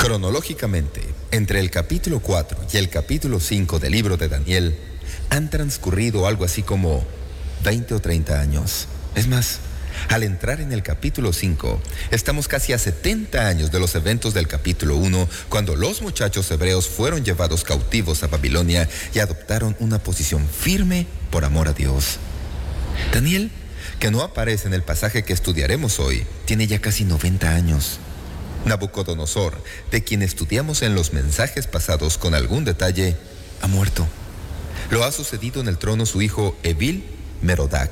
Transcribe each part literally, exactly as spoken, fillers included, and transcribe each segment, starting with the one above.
Cronológicamente, entre el capítulo cuatro y el capítulo cinco del libro de Daniel, han transcurrido algo así como veinte o treinta años. Es más, al entrar en el capítulo cinco, estamos casi a setenta años de los eventos del capítulo uno, cuando los muchachos hebreos fueron llevados cautivos a Babilonia y adoptaron una posición firme por amor a Dios. Daniel, que no aparece en el pasaje que estudiaremos hoy, tiene ya casi noventa años. Nabucodonosor, de quien estudiamos en los mensajes pasados con algún detalle, ha muerto. Lo ha sucedido en el trono su hijo Evil Merodach.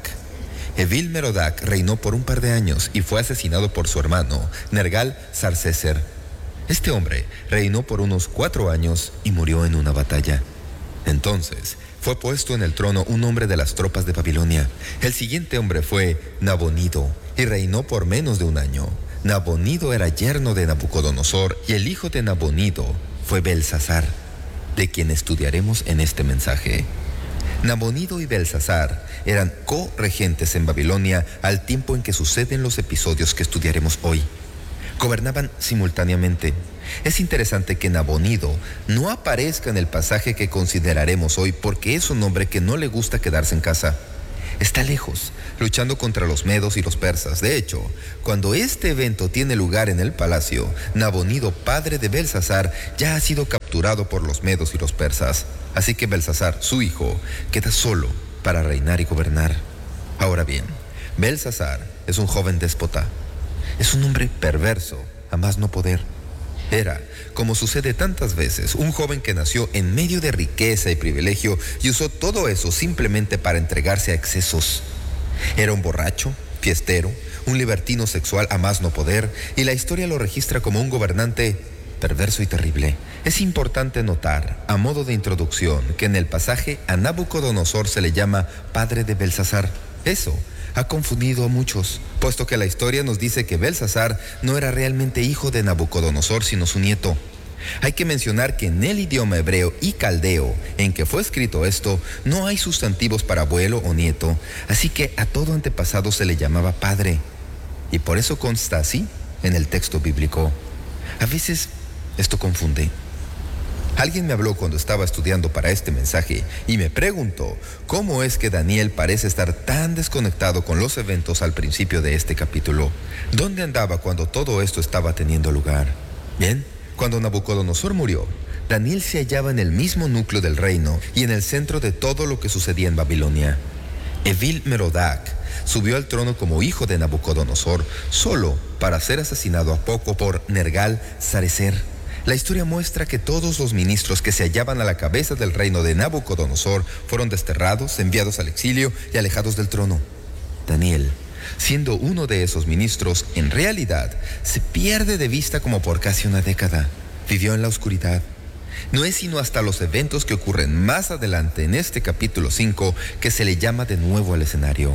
Evil Merodach reinó por un par de años y fue asesinado por su hermano, Nergal-Sarcéser. Este hombre reinó por unos cuatro años y murió en una batalla. Entonces fue puesto en el trono un hombre de las tropas de Babilonia. El siguiente hombre fue Nabonido y reinó por menos de un año. Nabonido era yerno de Nabucodonosor y el hijo de Nabonido fue Belsasar, de quien estudiaremos en este mensaje. Nabonido y Belsasar eran co-regentes en Babilonia al tiempo en que suceden los episodios que estudiaremos hoy. Gobernaban simultáneamente. Es interesante que Nabonido no aparezca en el pasaje que consideraremos hoy porque es un hombre que no le gusta quedarse en casa. Está lejos, luchando contra los medos y los persas. De hecho, cuando este evento tiene lugar en el palacio, Nabonido, padre de Belsasar, ya ha sido capturado por los medos y los persas. Así que Belsasar, su hijo, queda solo para reinar y gobernar. Ahora bien, Belsasar es un joven déspota. Es un hombre perverso, a más no poder. Era, como sucede tantas veces, un joven que nació en medio de riqueza y privilegio y usó todo eso simplemente para entregarse a excesos. Era un borracho, fiestero, un libertino sexual a más no poder, y la historia lo registra como un gobernante perverso y terrible. Es importante notar, a modo de introducción, que en el pasaje a Nabucodonosor se le llama padre de Belsasar. Eso ha confundido a muchos, puesto que la historia nos dice que Belsasar no era realmente hijo de Nabucodonosor, sino su nieto. Hay que mencionar que en el idioma hebreo y caldeo en que fue escrito esto, no hay sustantivos para abuelo o nieto, así que a todo antepasado se le llamaba padre. Y por eso consta así en el texto bíblico. A veces esto confunde. Alguien me habló cuando estaba estudiando para este mensaje y me preguntó cómo es que Daniel parece estar tan desconectado con los eventos al principio de este capítulo. ¿Dónde andaba cuando todo esto estaba teniendo lugar? Bien, cuando Nabucodonosor murió, Daniel se hallaba en el mismo núcleo del reino y en el centro de todo lo que sucedía en Babilonia. Evil Merodach subió al trono como hijo de Nabucodonosor solo para ser asesinado a poco por Nergal-Sarcéser. La historia muestra que todos los ministros que se hallaban a la cabeza del reino de Nabucodonosor fueron desterrados, enviados al exilio y alejados del trono. Daniel, siendo uno de esos ministros, en realidad se pierde de vista como por casi una década. Vivió en la oscuridad. No es sino hasta los eventos que ocurren más adelante en este capítulo cinco que se le llama de nuevo al escenario.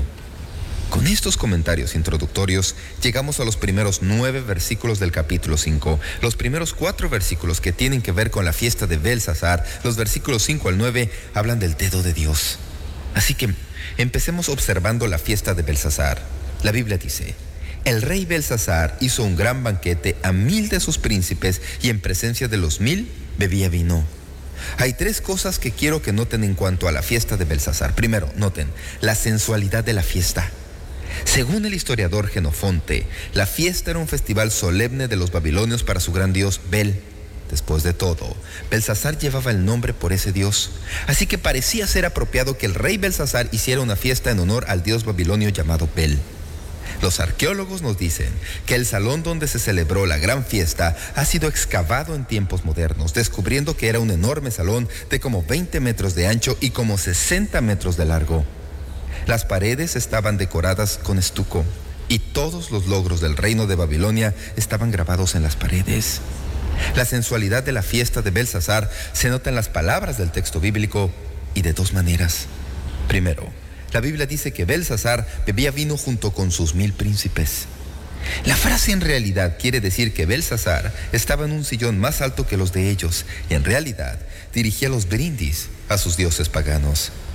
Con estos comentarios introductorios, llegamos a los primeros nueve versículos del capítulo cinco. Los primeros cuatro versículos que tienen que ver con la fiesta de Belsasar, los versículos cinco al nueve, hablan del dedo de Dios. Así que empecemos observando la fiesta de Belsasar. La Biblia dice: el rey Belsasar hizo un gran banquete a mil de sus príncipes y en presencia de los mil bebía vino. Hay tres cosas que quiero que noten en cuanto a la fiesta de Belsasar. Primero, noten la sensualidad de la fiesta. Según el historiador Genofonte, la fiesta era un festival solemne de los babilonios para su gran dios Bel. Después de todo, Belsasar llevaba el nombre por ese dios, así que parecía ser apropiado que el rey Belsasar hiciera una fiesta en honor al dios babilonio llamado Bel. Los arqueólogos nos dicen que el salón donde se celebró la gran fiesta ha sido excavado en tiempos modernos, descubriendo que era un enorme salón de como veinte metros de ancho y como sesenta metros de largo. Las paredes estaban decoradas con estuco y todos los logros del reino de Babilonia estaban grabados en las paredes. La sensualidad de la fiesta de Belsasar se nota en las palabras del texto bíblico y de dos maneras. Primero, la Biblia dice que Belsasar bebía vino junto con sus mil príncipes. La frase en realidad quiere decir que Belsasar estaba en un sillón más alto que los de ellos y en realidad dirigía los brindis a sus dioses paganos.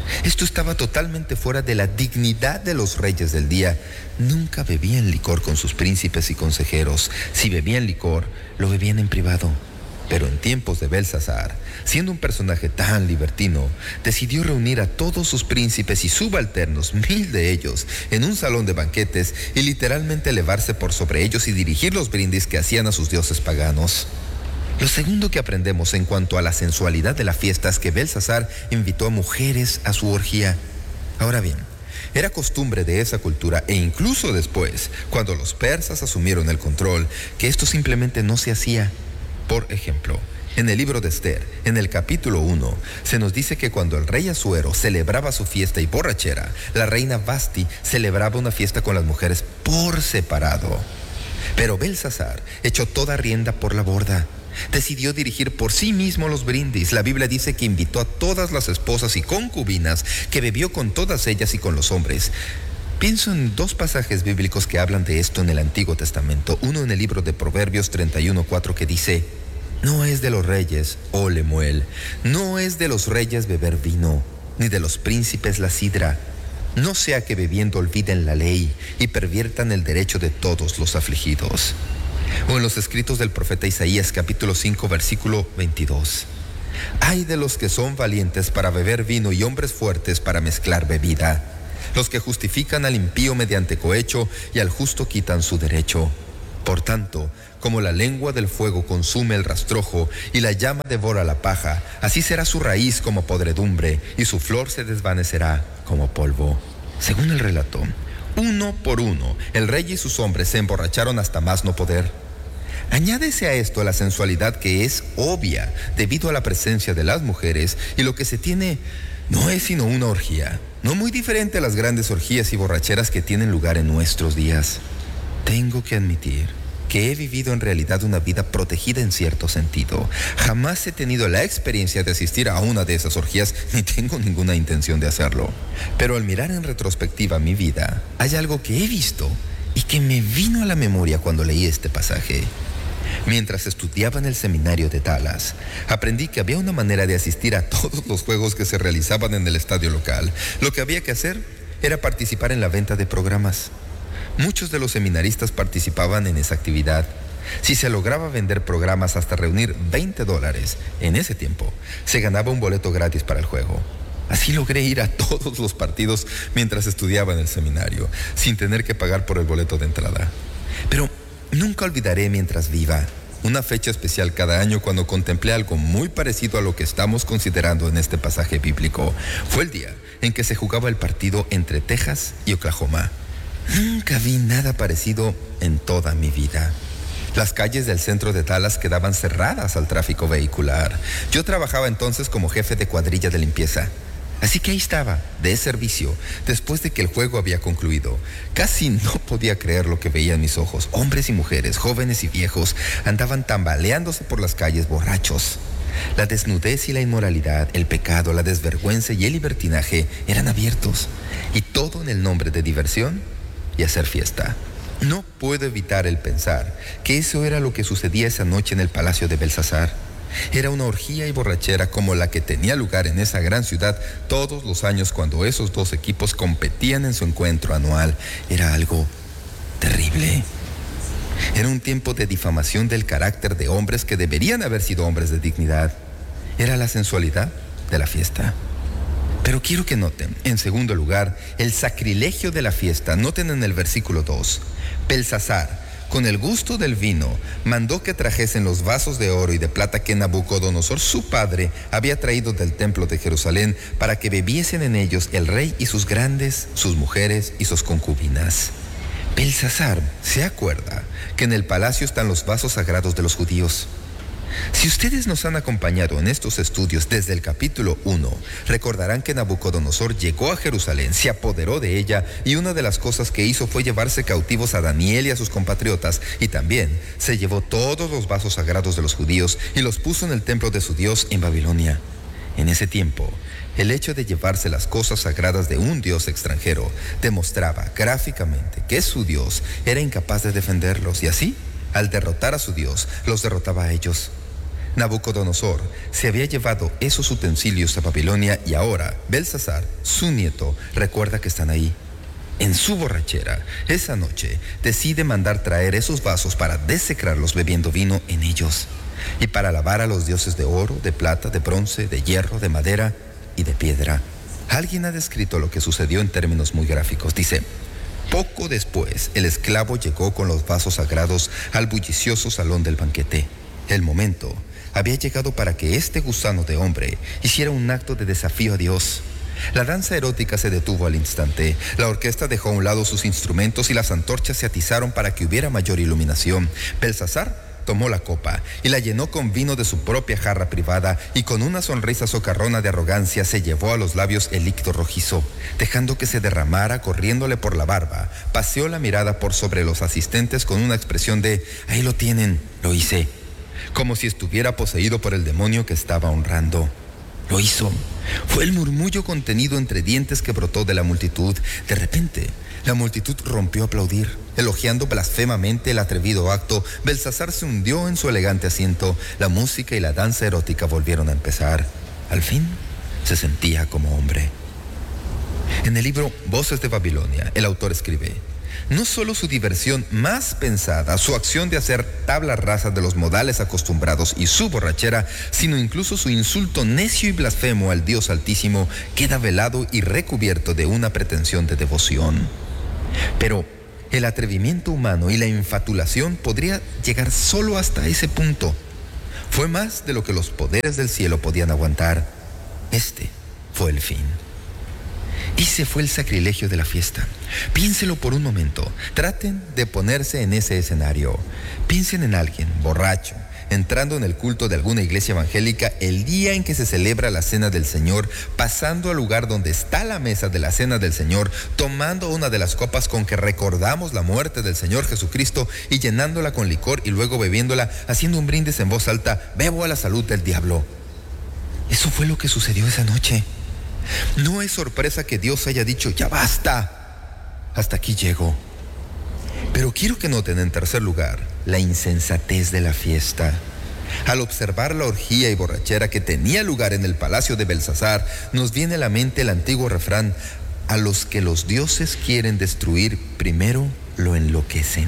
Esto estaba totalmente fuera de la dignidad de los reyes del día. Nunca bebían licor con sus príncipes y consejeros. Si bebían licor, lo bebían en privado. Pero en tiempos de Belsasar, siendo un personaje tan libertino, decidió reunir a todos sus príncipes y subalternos, mil de ellos, en un salón de banquetes y literalmente elevarse por sobre ellos y dirigir los brindis que hacían a sus dioses paganos. Lo segundo que aprendemos en cuanto a la sensualidad de la fiesta es que Belsasar invitó a mujeres a su orgía. Ahora bien, era costumbre de esa cultura, e incluso después, cuando los persas asumieron el control, que esto simplemente no se hacía. Por ejemplo, en el libro de Esther, en el capítulo uno, se nos dice que cuando el rey Asuero celebraba su fiesta y borrachera, la reina Vasti celebraba una fiesta con las mujeres por separado. Pero Belsasar echó toda rienda por la borda. Decidió dirigir por sí mismo los brindis. La Biblia dice que invitó a todas las esposas y concubinas, que bebió con todas ellas y con los hombres. Pienso en dos pasajes bíblicos que hablan de esto en el Antiguo Testamento. Uno en el libro de Proverbios treinta y uno cuatro, que dice: no es de los reyes, oh Lemuel, no es de los reyes beber vino, ni de los príncipes la sidra. No sea que bebiendo olviden la ley y perviertan el derecho de todos los afligidos. O en los escritos del profeta Isaías, capítulo cinco, versículo veintidós. Ay de los que son valientes para beber vino y hombres fuertes para mezclar bebida, los que justifican al impío mediante cohecho y al justo quitan su derecho. Por tanto, como la lengua del fuego consume el rastrojo y la llama devora la paja, así será su raíz como podredumbre y su flor se desvanecerá como polvo. Según el relato, uno por uno, el rey y sus hombres se emborracharon hasta más no poder. Añádese a esto la sensualidad que es obvia debido a la presencia de las mujeres, y lo que se tiene no es sino una orgía, no muy diferente a las grandes orgías y borracheras que tienen lugar en nuestros días. Tengo que admitir que he vivido en realidad una vida protegida en cierto sentido. Jamás he tenido la experiencia de asistir a una de esas orgías, ni tengo ninguna intención de hacerlo. Pero al mirar en retrospectiva mi vida, hay algo que he visto y que me vino a la memoria cuando leí este pasaje. Mientras estudiaba en el seminario de Dallas, aprendí que había una manera de asistir a todos los juegos que se realizaban en el estadio local. Lo que había que hacer era participar en la venta de programas. Muchos de los seminaristas participaban en esa actividad. Si se lograba vender programas hasta reunir veinte dólares, en ese tiempo, se ganaba un boleto gratis para el juego. Así logré ir a todos los partidos mientras estudiaba en el seminario, sin tener que pagar por el boleto de entrada. Pero nunca olvidaré mientras viva una fecha especial cada año cuando contemplé algo muy parecido a lo que estamos considerando en este pasaje bíblico. Fue el día en que se jugaba el partido entre Texas y Oklahoma. Nunca vi nada parecido en toda mi vida. Las calles del centro de Dallas quedaban cerradas al tráfico vehicular. Yo trabajaba entonces como jefe de cuadrilla de limpieza. Así que ahí estaba, de servicio, después de que el juego había concluido. Casi no podía creer lo que veía en mis ojos. Hombres y mujeres, jóvenes y viejos, andaban tambaleándose por las calles borrachos. La desnudez y la inmoralidad, el pecado, la desvergüenza y el libertinaje eran abiertos. Y todo en el nombre de diversión y hacer fiesta. No puedo evitar el pensar que eso era lo que sucedía esa noche en el palacio de Belsasar. Era una orgía y borrachera como la que tenía lugar en esa gran ciudad todos los años cuando esos dos equipos competían en su encuentro anual. Era algo terrible. Era un tiempo de difamación del carácter de hombres que deberían haber sido hombres de dignidad. Era la sensualidad de la fiesta. Pero quiero que noten, en segundo lugar, el sacrilegio de la fiesta. Noten en el versículo dos. Belsasar, con el gusto del vino, mandó que trajesen los vasos de oro y de plata que Nabucodonosor, su padre, había traído del templo de Jerusalén, para que bebiesen en ellos el rey y sus grandes, sus mujeres y sus concubinas. Belsasar se acuerda que en el palacio están los vasos sagrados de los judíos. Si ustedes nos han acompañado en estos estudios desde el capítulo uno, recordarán que Nabucodonosor llegó a Jerusalén, se apoderó de ella, y una de las cosas que hizo fue llevarse cautivos a Daniel y a sus compatriotas, y también se llevó todos los vasos sagrados de los judíos y los puso en el templo de su Dios en Babilonia. En ese tiempo, el hecho de llevarse las cosas sagradas de un Dios extranjero demostraba gráficamente que su Dios era incapaz de defenderlos, y así, al derrotar a su Dios, los derrotaba a ellos. Nabucodonosor se había llevado esos utensilios a Babilonia y ahora Belsasar, su nieto, recuerda que están ahí. En su borrachera, esa noche, decide mandar traer esos vasos para desecrarlos bebiendo vino en ellos y para alabar a los dioses de oro, de plata, de bronce, de hierro, de madera y de piedra. Alguien ha descrito lo que sucedió en términos muy gráficos. Dice: poco después, el esclavo llegó con los vasos sagrados al bullicioso salón del banquete. El momento había llegado para que este gusano de hombre hiciera un acto de desafío a Dios. La danza erótica se detuvo al instante. La orquesta dejó a un lado sus instrumentos y las antorchas se atizaron para que hubiera mayor iluminación. Belsasar tomó la copa y la llenó con vino de su propia jarra privada y con una sonrisa socarrona de arrogancia se llevó a los labios el líquido rojizo. Dejando que se derramara corriéndole por la barba, paseó la mirada por sobre los asistentes con una expresión de «ahí lo tienen, lo hice», como si estuviera poseído por el demonio que estaba honrando. Lo hizo. Fue el murmullo contenido entre dientes que brotó de la multitud. De repente, la multitud rompió a aplaudir, elogiando blasfemamente el atrevido acto. Belsasar se hundió en su elegante asiento. La música y la danza erótica volvieron a empezar. Al fin, se sentía como hombre. En el libro Voces de Babilonia, el autor escribe: no solo su diversión más pensada, su acción de hacer tabla rasa de los modales acostumbrados y su borrachera, sino incluso su insulto necio y blasfemo al Dios Altísimo queda velado y recubierto de una pretensión de devoción. Pero el atrevimiento humano y la infatuación podría llegar solo hasta ese punto. Fue más de lo que los poderes del cielo podían aguantar. Este fue el fin. Ese fue el sacrilegio de la fiesta. Piénselo por un momento. Traten de ponerse en ese escenario. Piensen en alguien borracho, entrando en el culto de alguna iglesia evangélica el día en que se celebra la Cena del Señor, pasando al lugar donde está la mesa de la Cena del Señor, tomando una de las copas con que recordamos la muerte del Señor Jesucristo y llenándola con licor y luego bebiéndola, haciendo un brindis en voz alta: bebo a la salud del diablo. Eso fue lo que sucedió esa noche. No es sorpresa que Dios haya dicho: ya basta, hasta aquí llego. Pero quiero que noten en tercer lugar la insensatez de la fiesta. Al observar la orgía y borrachera que tenía lugar en el palacio de Belsasar, nos viene a la mente el antiguo refrán: a los que los dioses quieren destruir, primero lo enloquecen.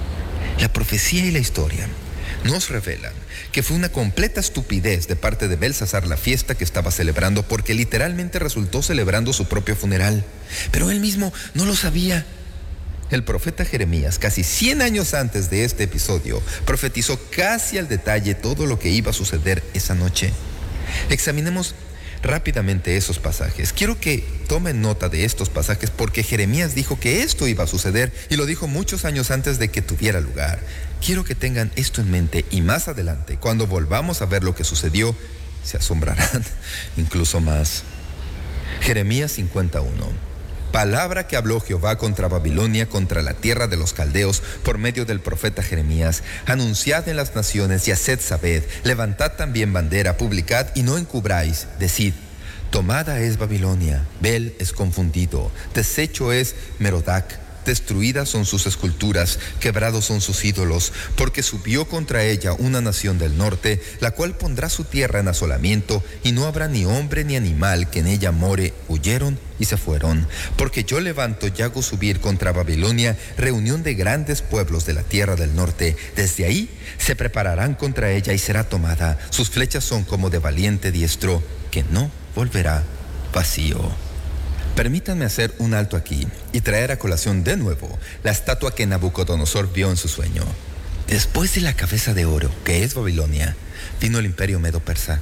La profecía y la historia nos revelan que fue una completa estupidez de parte de Belsasar la fiesta que estaba celebrando, porque literalmente resultó celebrando su propio funeral. Pero él mismo no lo sabía. El profeta Jeremías, casi cien años antes de este episodio, profetizó casi al detalle todo lo que iba a suceder esa noche. Examinemos rápidamente esos pasajes. Quiero que tomen nota de estos pasajes porque Jeremías dijo que esto iba a suceder y lo dijo muchos años antes de que tuviera lugar. Quiero que tengan esto en mente y más adelante, cuando volvamos a ver lo que sucedió, se asombrarán incluso más. Jeremías cincuenta y uno. Palabra que habló Jehová contra Babilonia, contra la tierra de los caldeos, por medio del profeta Jeremías. Anunciad en las naciones y haced saber, levantad también bandera, publicad y no encubráis, decid: tomada es Babilonia, Bel es confundido, deshecho es Merodac, destruidas son sus esculturas, quebrados son sus ídolos, porque subió contra ella una nación del norte, la cual pondrá su tierra en asolamiento, y no habrá ni hombre ni animal que en ella more. Huyeron y se fueron, porque yo levanto y hago subir contra Babilonia reunión de grandes pueblos de la tierra del norte. Desde ahí se prepararán contra ella y será tomada. Sus flechas son como de valiente diestro, que no volverá vacío. Permítanme hacer un alto aquí y traer a colación de nuevo la estatua que Nabucodonosor vio en su sueño. Después de la cabeza de oro, que es Babilonia, vino el imperio medo-persa.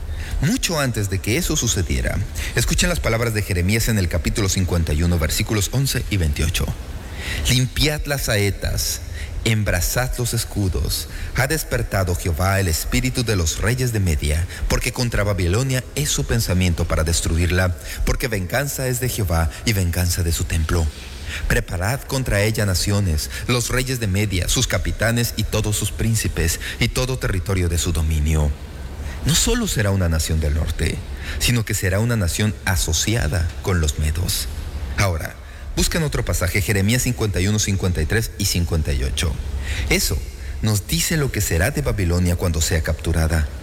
Mucho antes de que eso sucediera, escuchen las palabras de Jeremías en el capítulo cincuenta y uno, versículos once y veintiocho. Limpiad las saetas, embrazad los escudos. Ha despertado Jehová el espíritu de los reyes de Media, porque contra Babilonia es su pensamiento para destruirla, porque venganza es de Jehová y venganza de su templo. Preparad contra ella naciones, los reyes de Media, sus capitanes y todos sus príncipes, y todo territorio de su dominio. No solo será una nación del norte, sino que será una nación asociada con los medos. Ahora, busquen otro pasaje, Jeremías cincuenta y uno, cincuenta y tres y cincuenta y ocho. Eso nos dice lo que será de Babilonia cuando sea capturada.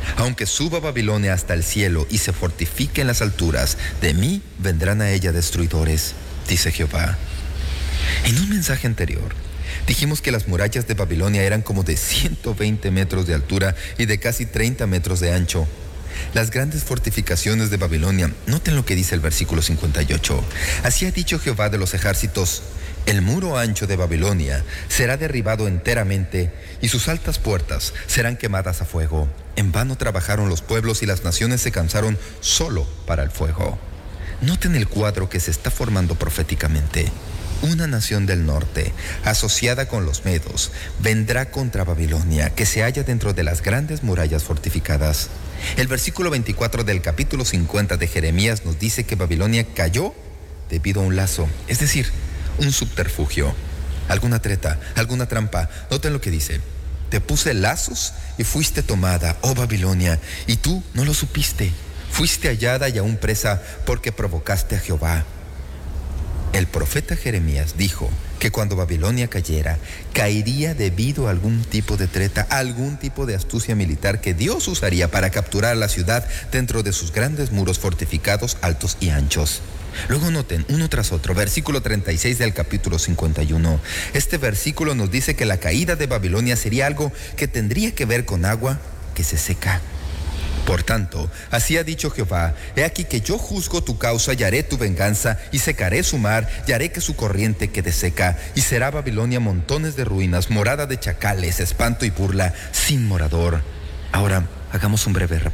Aunque suba Babilonia hasta el cielo y se fortifique en las alturas, de mí vendrán a ella destruidores, dice Jehová. En un mensaje anterior, dijimos que las murallas de Babilonia eran como de ciento veinte metros de altura y de casi treinta metros de ancho. Las grandes fortificaciones de Babilonia, noten lo que dice el versículo cincuenta y ocho. Así ha dicho Jehová de los ejércitos: el muro ancho de Babilonia será derribado enteramente y sus altas puertas serán quemadas a fuego. En vano trabajaron los pueblos y las naciones se cansaron solo para el fuego. Noten el cuadro que se está formando proféticamente. Una nación del norte, asociada con los medos, vendrá contra Babilonia, que se halla dentro de las grandes murallas fortificadas. El versículo veinticuatro del capítulo cincuenta de Jeremías nos dice que Babilonia cayó debido a un lazo, es decir, un subterfugio, alguna treta, alguna trampa. Noten lo que dice: te puse lazos y fuiste tomada, oh Babilonia, y tú no lo supiste. Fuiste hallada y aún presa porque provocaste a Jehová. El profeta Jeremías dijo que cuando Babilonia cayera, caería debido a algún tipo de treta, algún tipo de astucia militar que Dios usaría para capturar la ciudad dentro de sus grandes muros fortificados, altos y anchos. Luego noten, uno tras otro, versículo treinta y seis del capítulo cincuenta y uno. Este versículo nos dice que la caída de Babilonia sería algo que tendría que ver con agua que se seca. Por tanto, así ha dicho Jehová: he aquí que yo juzgo tu causa y haré tu venganza, y secaré su mar, y haré que su corriente quede seca, y será Babilonia montones de ruinas, morada de chacales, espanto y burla, sin morador. Ahora, hagamos un breve repaso.